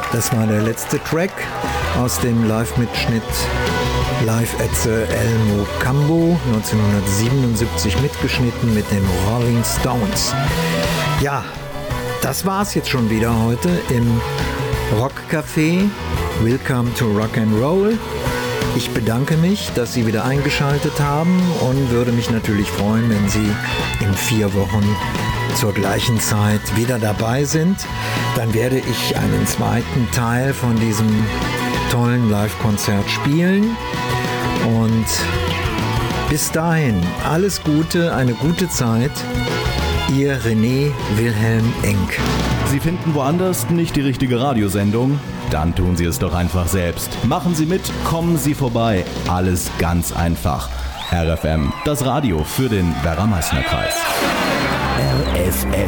Das war der letzte Track aus dem Live-Mitschnitt Live at the El Mocambo, 1977 mitgeschnitten mit den Rolling Stones. Ja, das war's jetzt schon wieder heute im Rockcafé. Welcome to Rock and Roll. Ich bedanke mich, dass Sie wieder eingeschaltet haben und würde mich natürlich freuen, wenn Sie in 4 Wochen zur gleichen Zeit wieder dabei sind. Dann werde ich einen zweiten Teil von diesem tollen Live-Konzert spielen. Und bis dahin, alles Gute, eine gute Zeit. Ihr René Wilhelm Enck. Sie finden woanders nicht die richtige Radiosendung? Dann tun Sie es doch einfach selbst. Machen Sie mit, kommen Sie vorbei. Alles ganz einfach. RFM, das Radio für den Werra-Meißner-Kreis. RFM.